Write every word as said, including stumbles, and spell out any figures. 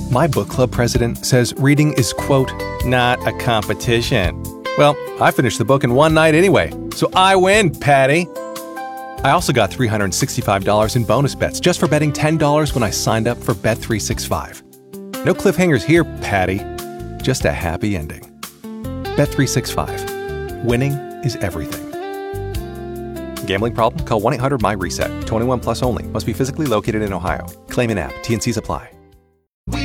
My book club president says reading is, quote, not a competition. Well, I finished the book in one night anyway, so I win, Patty. I also got three hundred sixty-five dollars in bonus bets just for betting ten dollars when I signed up for Bet three sixty-five. No cliffhangers here, Patty. Just a happy ending. Bet three sixty-five. Winning is everything. Gambling problem? Call one eight hundred M Y RESET. twenty-one plus only. Must be physically located in Ohio. Claim in app. T and Cs apply.